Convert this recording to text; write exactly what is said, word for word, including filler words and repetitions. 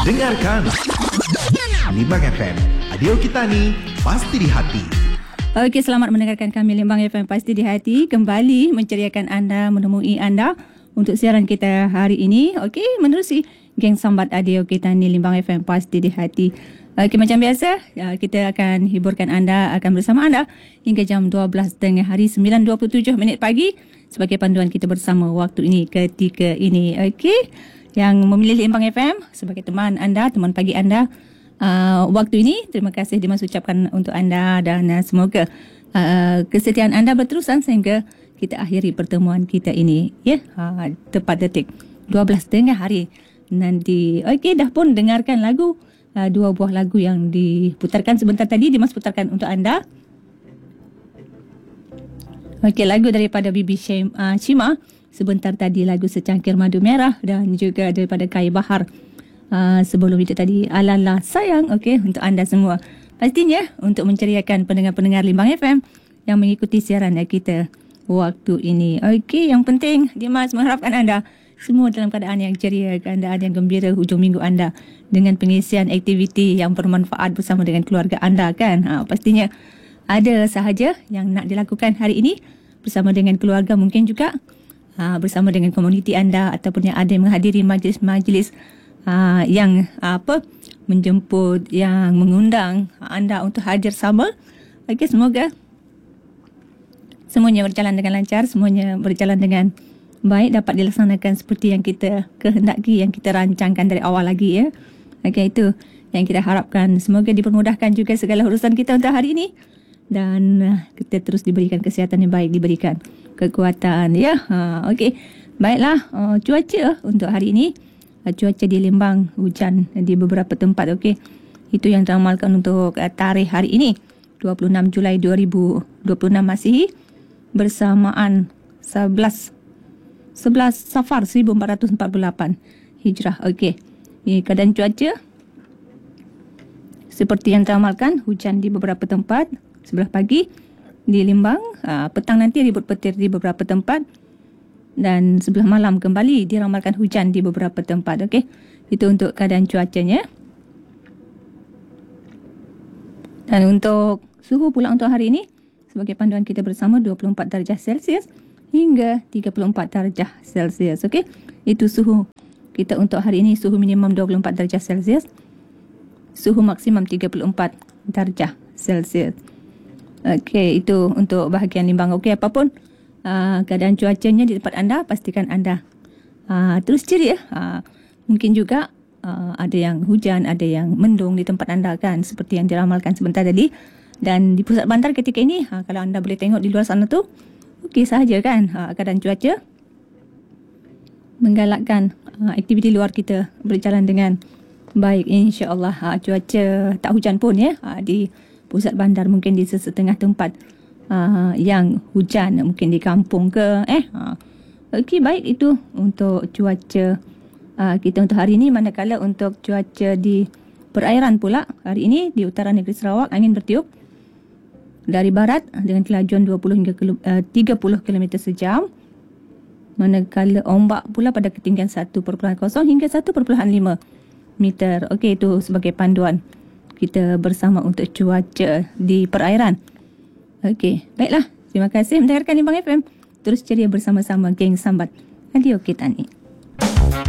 Dengarkan Limbang F M, Adio kita ni pasti di hati. Okey, selamat mendengarkan kami Limbang F M Pasti di Hati, kembali menceriakan anda, menemui anda untuk siaran kita hari ini. Okey, menerusi geng sambat Adio kita ni Limbang F M Pasti di Hati. Okey, macam biasa, kita akan hiburkan anda, akan bersama anda hingga jam dua belas tengah hari, sembilan dua puluh tujuh minit pagi sebagai panduan kita bersama waktu ini, ketika ini. Okey, yang memilih Limbang F M sebagai teman anda, teman pagi anda Uh, waktu ini, terima kasih Dimas ucapkan untuk anda dan uh, semoga uh, kesetiaan anda berterusan sehingga kita akhiri pertemuan kita ini, ya, uh, tepat detik dua belas tengah hari nanti. Okey, dah pun dengarkan lagu, uh, dua buah lagu yang diputarkan sebentar tadi, Dimas putarkan untuk anda. Okey, lagu daripada Bibi Shem, uh, Shima, sebentar tadi lagu Secangkir Madu Merah, dan juga daripada Kai Bahar. Uh, sebelum itu tadi Alala Sayang. Okey, untuk anda semua, pastinya untuk menceriakan pendengar-pendengar Limbang F M yang mengikuti siaran kita waktu ini. Okey, yang penting Dimas mengharapkan anda semua dalam keadaan yang ceria, keadaan yang gembira hujung minggu anda dengan pengisian aktiviti yang bermanfaat bersama dengan keluarga anda, kan? Ha, pastinya ada sahaja yang nak dilakukan hari ini bersama dengan keluarga, mungkin juga ha, bersama dengan komuniti anda, ataupun yang ada yang menghadiri majlis-majlis Uh, yang uh, apa menjemput, yang mengundang anda untuk hadir sama. Okey, semoga semuanya berjalan dengan lancar, semuanya berjalan dengan baik, dapat dilaksanakan seperti yang kita kehendaki, yang kita rancangkan dari awal lagi, ya. Okey, itu yang kita harapkan. Semoga dipermudahkan juga segala urusan kita untuk hari ini, dan uh, kita terus diberikan kesihatan yang baik, diberikan kekuatan, ya. Ha, okey, baiklah. Uh, cuaca untuk hari ini, cuaca di Lembang hujan di beberapa tempat. Okey, itu yang diramalkan untuk uh, tarikh hari ini, dua puluh enam Julai dua ribu dua puluh enam Masihi, bersamaan sebelas Safar seribu empat ratus empat puluh lapan Hijrah. Okey, ini keadaan cuaca seperti yang diramalkan, hujan di beberapa tempat sebelah pagi di Lembang, uh, petang nanti ribut petir di beberapa tempat, dan sebelah malam kembali diramalkan hujan di beberapa tempat. Okey, itu untuk keadaan cuacanya. Dan untuk suhu pula untuk hari ini, sebagai panduan kita bersama, dua puluh empat darjah Celsius hingga tiga puluh empat darjah Celsius. Okey, itu suhu kita untuk hari ini. Suhu minimum dua puluh empat darjah Celsius, suhu maksimum tiga puluh empat darjah Celsius. Okey, itu untuk bahagian Limbang. Okey, apapun Uh, keadaan cuacanya di tempat anda, pastikan anda uh, terus ceria. Uh, mungkin juga uh, ada yang hujan, ada yang mendung di tempat anda, kan, seperti yang diramalkan sebentar tadi. Dan di pusat bandar ketika ini, uh, kalau anda boleh tengok di luar sana tu, okey sahaja, kan, uh, keadaan cuaca menggalakkan uh, aktiviti luar kita berjalan dengan baik, insya-Allah. Uh, cuaca tak hujan pun, ya, uh, di pusat bandar, mungkin di sesetengah tempat Uh, yang hujan, mungkin di kampung ke, eh uh. Okey, baik, itu untuk cuaca uh, kita untuk hari ini. Manakala untuk cuaca di perairan pula, hari ini di utara negeri Sarawak, angin bertiup dari barat dengan kelajuan dua puluh hingga tiga puluh kilometer sejam. Manakala ombak pula pada ketinggian satu perpuluhan kosong hingga satu perpuluhan lima meter. Okey, itu sebagai panduan kita bersama untuk cuaca di perairan. Okey, baiklah. Terima kasih mendengarkan Limbang F M. Terus ceria bersama-sama geng sambat Adio kita ni.